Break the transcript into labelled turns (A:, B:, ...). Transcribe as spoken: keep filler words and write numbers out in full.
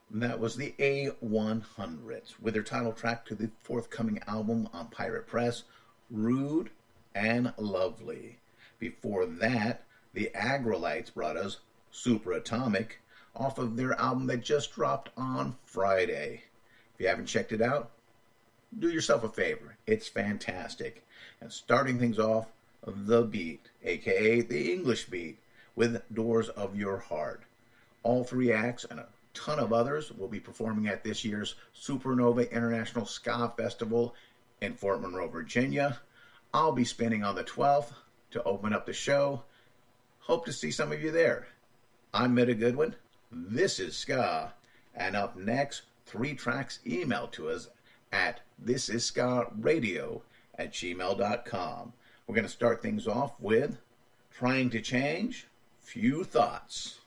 A: That was the A one hundreds with their title track to the forthcoming album on Pirate Press, Rude and Lovely. Before that, the Agrolites brought us Superatomic off of their album that just dropped on Friday. If you haven't checked it out, do yourself a favor. It's fantastic. And starting things off, The Beat, aka The English Beat, with Doors of Your Heart. All three acts and a ton of others will be performing at this year's Supernova International Ska Festival in Fort Monroe, Virginia. I'll be spinning on the twelfth to open up the show. Hope to see some of you there. I'm Meta Goodwin. This is Ska. And up next, three tracks emailed to us at thisisskaradio at gmail dot com. We're going to start things off with Trying to Change, Few Thoughts.